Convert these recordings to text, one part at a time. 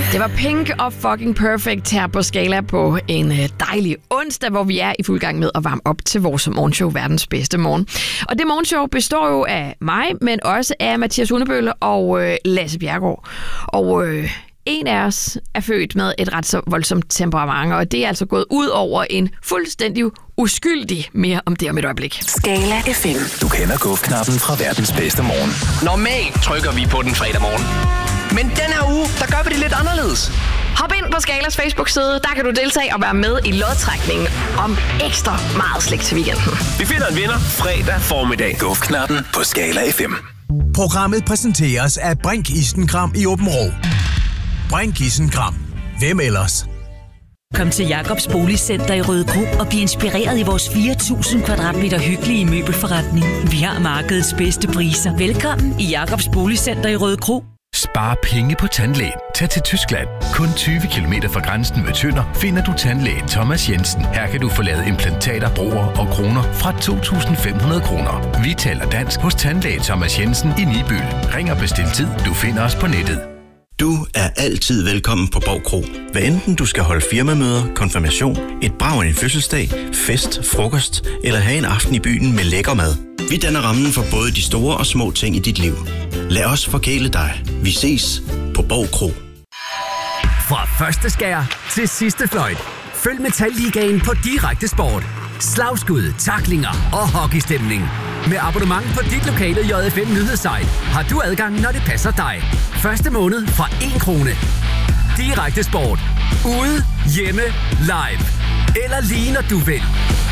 Det var Pink og Fucking Perfect her på Skala på en dejlig onsdag, hvor vi er i fuld gang med at varme op til vores morgenshow, verdens bedste morgen. Og det morgenshow består jo af mig, men også af Mathias Hundebølle og Lasse Bjerregaard. Og en af os er født med et ret så voldsomt temperament, og det er altså gået ud over en fuldstændig uskyldig. Mere om det om et øjeblik. Skala FM. Du kender guf-knappen fra verdens bedste morgen. Normalt trykker vi på den fredag morgen. Men den her uge, der gør vi det lidt anderledes. Hop ind på Skalas Facebook-side, der kan du deltage og være med i lodtrækningen om ekstra meget slik til weekenden. Vi finder en vinder fredag formiddag. Guf-knappen på Skala FM. Programmet præsenteres af Brink Isenkram i Aabenraa. Brink Isenkram. Hvem ellers? Kom til Jacobs Boligcenter i Rødekro og bliv inspireret i vores 4.000 kvadratmeter hyggelige møbelforretning. Vi har markedets bedste priser. Velkommen i Jacobs Boligcenter i Rødekro. Spar penge på tandlægen. Tag til Tyskland. Kun 20 km fra grænsen ved Tønder finder du tandlæge Thomas Jensen. Her kan du få lavet implantater, broer og kroner fra 2.500 kroner. Vi taler dansk hos tandlæge Thomas Jensen i Nibyl. Ring og bestil tid. Du finder os på nettet. Du er altid velkommen på Borg Kro. Hvad enten du skal holde firmamøder, konfirmation, et brag af en fødselsdag, fest, frokost eller have en aften i byen med lækker mad. Vi danner rammen for både de store og små ting i dit liv. Lad os forkæle dig. Vi ses på Borg Kro. Fra første skær til sidste fløjt. Følg Metalligaen på Direkte Sport. Slagskud, tacklinger og hockeystemning. Med abonnement på dit lokale JFM nyhedssite har du adgang, når det passer dig. Første måned fra 1 krone. Direkte Sport. Ude, hjemme, live. Eller lige når du vil.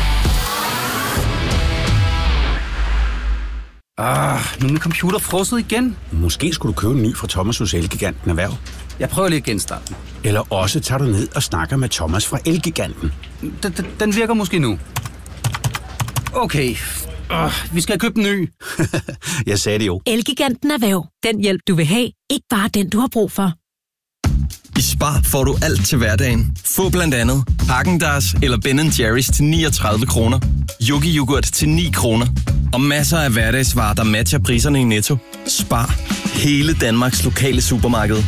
Nu er min computer frosset igen. Måske skulle du købe en ny fra Thomas hos Elgiganten Erhverv. Jeg prøver lige at genstarte den. Eller også tager du ned og snakker med Thomas fra Elgiganten. Den virker måske nu. Okay. Vi skal købe en ny. Jeg sagde det jo. Elgiganten Erhverv. Den hjælp, du vil have. Ikke bare den, du har brug for. I Spar får du alt til hverdagen. Få blandt andet Häagen-Dazs eller Ben & Jerry's til 39 kroner. Yogi-yoghurt til 9 kroner. Og masser af hverdagsvarer, der matcher priserne i Netto. Spar. Hele Danmarks lokale supermarked.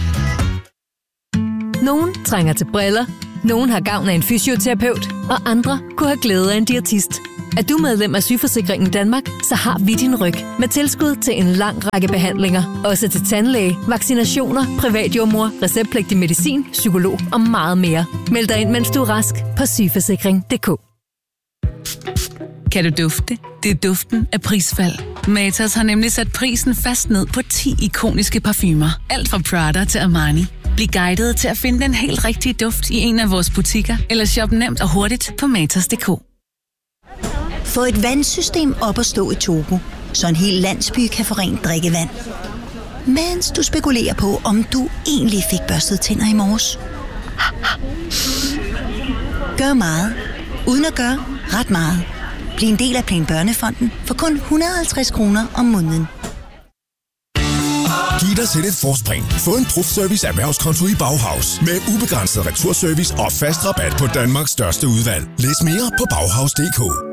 Nogen trænger til briller. Nogen har gavn af en fysioterapeut. Og andre kunne have glæde af en diætist. Er du medlem af Sygeforsikringen Danmark, så har vi din ryg. Med tilskud til en lang række behandlinger. Også til tandlæge, vaccinationer, privatjordmor, receptpligtig medicin, psykolog og meget mere. Meld dig ind, mens du er rask på sygeforsikring.dk. Kan du dufte? Det er duften af prisfald. Matas har nemlig sat prisen fast ned på 10 ikoniske parfumer. Alt fra Prada til Armani. Bliv guidet til at finde den helt rigtige duft i en af vores butikker, eller shop nemt og hurtigt på matas.dk. Få et vandsystem op at stå i Togo, så en hel landsby kan få rent drikkevand. Mens du spekulerer på, om du egentlig fik børstet tænder i morges. Gør meget, uden at gøre ret meget. Bliv en del af Plan Børnefonden for kun 150 kroner om måneden. Giv dig selv et forspring. Få en Prof-Service erhvervskonto i Bauhaus. Med ubegrænset returservice og fast rabat på Danmarks største udvalg. Læs mere på Bauhaus.dk.